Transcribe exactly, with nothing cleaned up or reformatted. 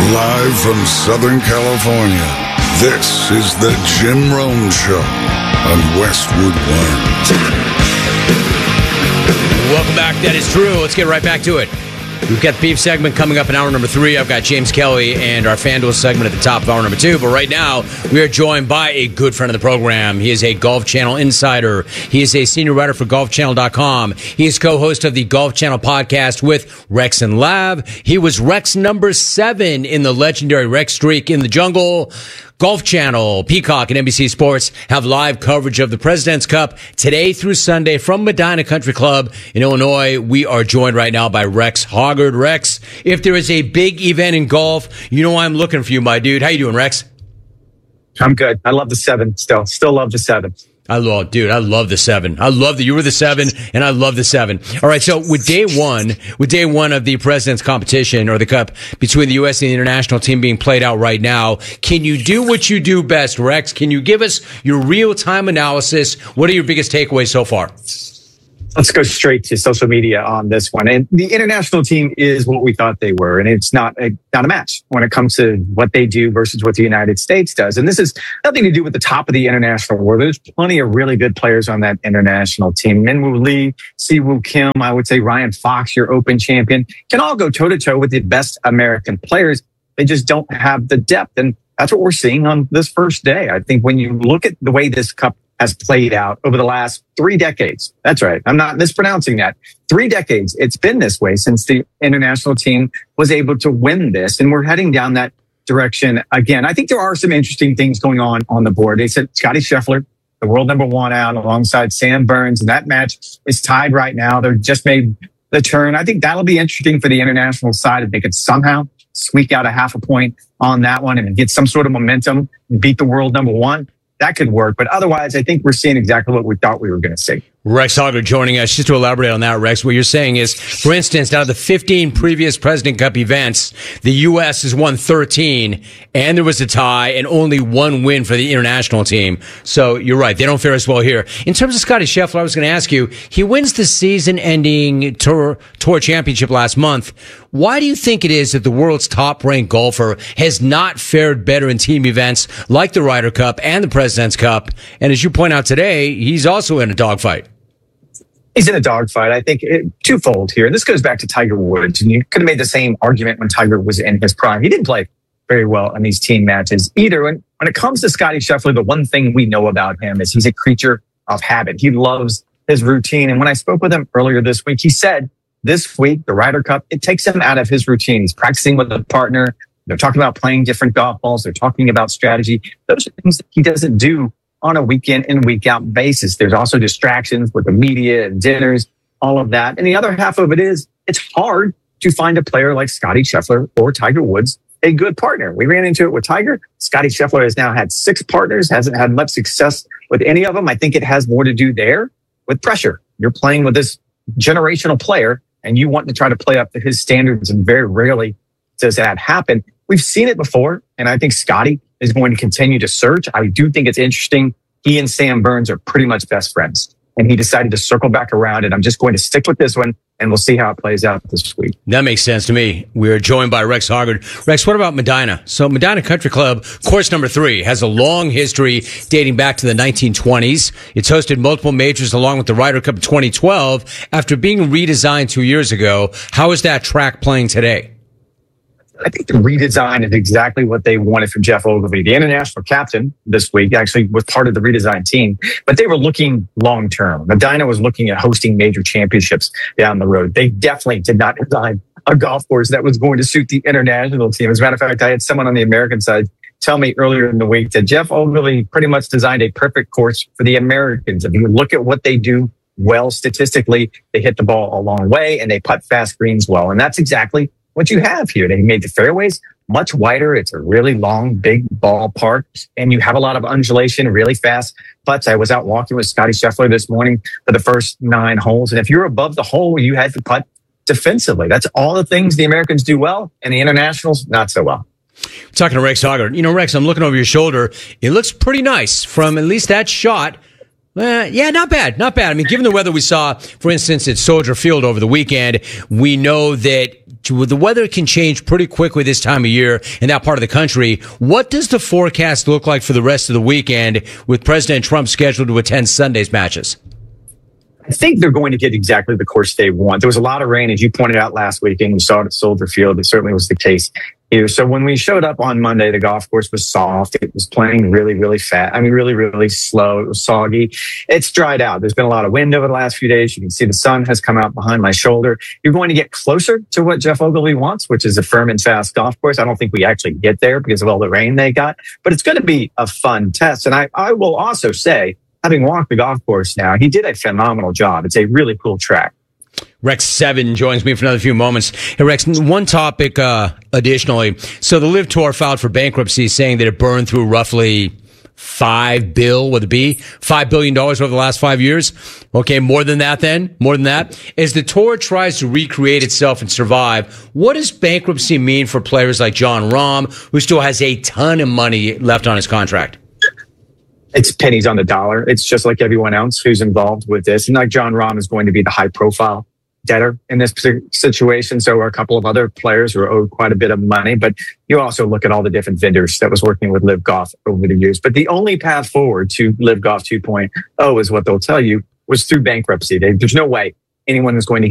Live from Southern California, this is the Jim Rome Show on Westwood One. Welcome back. That is Drew. Let's get right back to it. We've got the beef segment coming up in hour number three. I've got James Kelly and our FanDuel segment at the top of hour number two. But right now, we are joined by a good friend of the program. He is a Golf Channel insider. He is a senior writer for golf channel dot com. He is co-host of the Golf Channel podcast with Rex and Lav. He was Rex number seven in the legendary Rex streak in the jungle. Golf Channel, Peacock, and N B C Sports have live coverage of the President's Cup today through Sunday from Medina Country Club in Illinois. We are joined right now by Rex Hoggard. Rex, if there is a big event in golf, you know I'm looking for you, my dude. How you doing, Rex? I'm good. I love the seven still. Still love the seven. I love, dude, I love the seven. I love that you were the seven, and I love the seven. All right, so with day one, with day one of the President's competition, or the Cup, between the U S and the international team being played out right now, can you do what you do best, Rex? Can you give us your real-time analysis? What are your biggest takeaways so far? Let's go straight to social media on this one. And the international team is what we thought they were. And it's not a, not a match when it comes to what they do versus what the United States does. And this is nothing to do with the top of the international world. There's plenty of really good players on that international team. Minwoo Lee, Siwoo Kim, I would say Ryan Fox, your Open champion, can all go toe to toe with the best American players. They just don't have the depth. And that's what we're seeing on this first day. I think when you look at the way this Cup has played out over the last three decades. That's right. I'm not mispronouncing that. Three decades. It's been this way since the international team was able to win this. And we're heading down that direction again. I think there are some interesting things going on on the board. They said Scottie Scheffler, the world number one out alongside Sam Burns. And that match is tied right now. They're just made the turn. I think that'll be interesting for the international side if they could somehow squeak out a half a point on that one and get some sort of momentum and beat the world number one. That could work. But otherwise, I think we're seeing exactly what we thought we were going to see. Rex Hoggard joining us. Just to elaborate on that, Rex, what you're saying is, for instance, out of the fifteen previous President Cup events, the U S has won thirteen, and there was a tie, and only one win for the international team. So you're right. They don't fare as well here. In terms of Scottie Scheffler, I was going to ask you, he wins the season-ending tour, tour championship last month. Why do you think it is that the world's top-ranked golfer has not fared better in team events like the Ryder Cup and the President's Cup? And as you point out today, he's also in a dogfight. He's in a dogfight. I think it, twofold here. And this goes back to Tiger Woods. And you could have made the same argument when Tiger was in his prime. He didn't play very well in these team matches either. And when it comes to Scottie Scheffler, the one thing we know about him is he's a creature of habit. He loves his routine. And when I spoke with him earlier this week, he said this week, the Ryder Cup, it takes him out of his routine. He's practicing with a partner. They're talking about playing different golf balls. They're talking about strategy. Those are things that he doesn't do on a week in and week out basis. There's also distractions with the media and dinners, all of that. And the other half of it is it's hard to find a player like Scottie Scheffler or Tiger Woods, a good partner. We ran into it with Tiger. Scottie Scheffler has now had six partners, hasn't had much success with any of them. I think it has more to do there with pressure. You're playing with this generational player and you want to try to play up to his standards, and very rarely does that happen. We've seen it before, and I think Scottie is going to continue to search. I do think it's interesting. He and Sam Burns are pretty much best friends, and he decided to circle back around, and I'm just going to stick with this one, and we'll see how it plays out this week. That makes sense to me. We are joined by Rex Hoggard. Rex, what about Medina? So Medina Country Club, course number three, has a long history dating back to the nineteen twenties. It's hosted multiple majors along with the Ryder Cup in twenty twelve. After being redesigned two years ago, how is that track playing today? I think the redesign is exactly what they wanted from Jeff Ogilvy. The international captain this week actually was part of the redesigned team, but they were looking long term. Medina was looking at hosting major championships down the road. They definitely did not design a golf course that was going to suit the international team. As a matter of fact, I had someone on the American side tell me earlier in the week that Jeff Ogilvy pretty much designed a perfect course for the Americans. If you look at what they do well statistically, they hit the ball a long way and they putt fast greens well. And that's exactly what you have here. They made the fairways much wider. It's a really long, big ballpark, and you have a lot of undulation, really fast putts. I was out walking with Scottie Scheffler this morning for the first nine holes, and if you're above the hole, you had to putt defensively. That's all the things the Americans do well, and the internationals, not so well. Talking to Rex Hoggard. You know, Rex, I'm looking over your shoulder. It looks pretty nice from at least that shot. Uh, yeah, not bad, not bad. I mean, given the weather we saw, for instance, at Soldier Field over the weekend, we know that the weather can change pretty quickly this time of year in that part of the country. What does the forecast look like for the rest of the weekend with President Trump scheduled to attend Sunday's matches? I think they're going to get exactly the course they want. There was a lot of rain, as you pointed out last weekend. You saw it at Soldier Field. It certainly was the case here. So when we showed up on Monday, the golf course was soft. It was playing really, really fast. I mean, really, really slow. It was soggy. It's dried out. There's been a lot of wind over the last few days. You can see the sun has come out behind my shoulder. You're going to get closer to what Jeff Ogilvy wants, which is a firm and fast golf course. I don't think we actually get there because of all the rain they got, but it's going to be a fun test. And I, I will also say, having walked the golf course now, he did a phenomenal job. It's a really cool track. Rex Seven joins me for another few moments. Hey, Rex, one topic uh, additionally. So the Live Tour filed for bankruptcy, saying that it burned through roughly five bill, would it be five billion dollars over the last five years? Okay, more than that. Then more than that. As the tour tries to recreate itself and survive, what does bankruptcy mean for players like Jon Rahm, who still has a ton of money left on his contract? It's pennies on the dollar. It's just like everyone else who's involved with this. And like Jon Rahm is going to be the high profile debtor in this situation. So are a couple of other players who are owed quite a bit of money. But you also look at all the different vendors that was working with Live Golf over the years. But the only path forward to Live Golf two point oh is what they'll tell you was through bankruptcy. They, there's no way anyone is going to